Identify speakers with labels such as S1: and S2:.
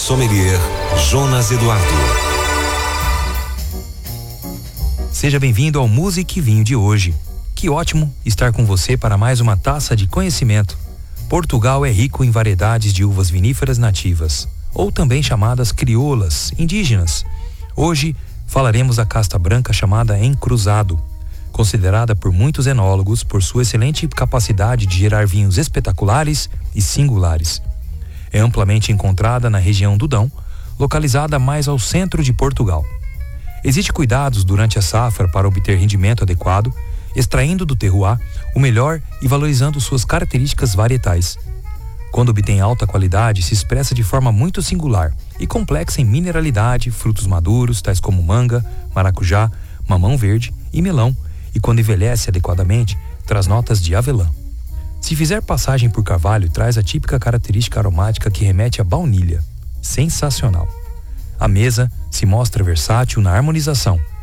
S1: sommelier Jonas Eduardo.
S2: Seja bem-vindo ao Música e Vinho de hoje. Que ótimo estar com você para mais uma taça de conhecimento. Portugal é rico em variedades de uvas viníferas nativas, ou também chamadas crioulas, indígenas. Hoje falaremos da casta branca chamada Encruzado, considerada por muitos enólogos por sua excelente capacidade de gerar vinhos espetaculares e singulares. É amplamente encontrada na região do Dão, localizada mais ao centro de Portugal. Existem cuidados durante a safra para obter rendimento adequado, extraindo do terroir o melhor e valorizando suas características varietais. Quando obtém alta qualidade, se expressa de forma muito singular e complexa em mineralidade, frutos maduros, tais como manga, maracujá, mamão verde e melão, e quando envelhece adequadamente, traz notas de avelã. Se fizer passagem por carvalho, traz a típica característica aromática que remete à baunilha. Sensacional! A mesa se mostra versátil na harmonização,